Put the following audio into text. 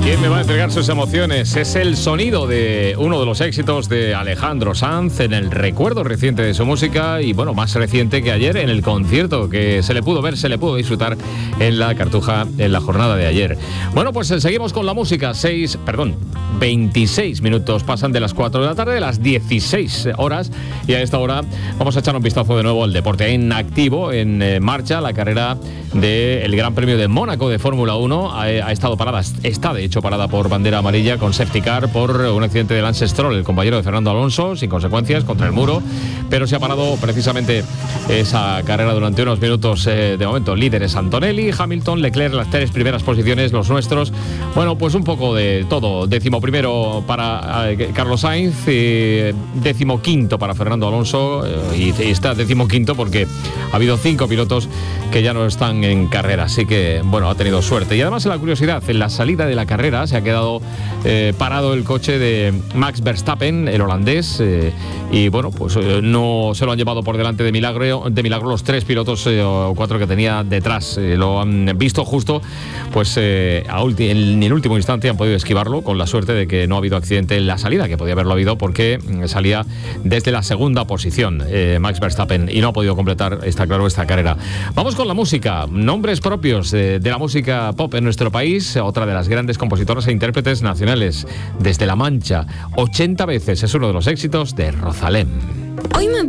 ¿Quién me va a entregar sus emociones? Es el sonido de uno de los éxitos de Alejandro Sanz en el recuerdo reciente de su música y, bueno, más reciente que ayer en el concierto que se le pudo ver, se le pudo disfrutar en la Cartuja en la jornada de ayer. Bueno, pues seguimos con la música. 26 minutos pasan de las 4 de la tarde, de las 16 horas, y a esta hora vamos a echar un vistazo de nuevo al deporte en activo, en marcha, la carrera del Gran Premio de Mónaco de Fórmula 1 ha estado parada, está de hecho parada por bandera amarilla con safety car por un accidente de Lance Stroll, el compañero de Fernando Alonso, sin consecuencias, contra el muro, pero se ha parado precisamente esa carrera durante unos minutos. De momento líderes Antonelli, Hamilton, Leclerc, las 3 primeras posiciones, los nuestros. Bueno, pues un poco de todo. 11º para Carlos Sainz, 15º para Fernando Alonso, y está 15º porque ha habido 5 pilotos que ya no están en carrera, así que bueno, ha tenido suerte. Y además, la curiosidad, en la salida de la carrera se ha quedado parado el coche de Max Verstappen, el holandés, y bueno, pues no se lo han llevado por delante de milagro los 3 pilotos o 4 que tenía detrás. Lo han visto justo, pues en el último instante han podido esquivarlo, con la suerte de que no ha habido accidente en la salida, que podía haberlo habido porque salía desde la segunda posición Max Verstappen y no ha podido completar, está claro, esta carrera. Vamos con la música, nombres propios de la música pop en nuestro país. Otra de las grandes compositoras e intérpretes nacionales, desde La Mancha, 80 veces es uno de los éxitos de Rosalén. Hoy me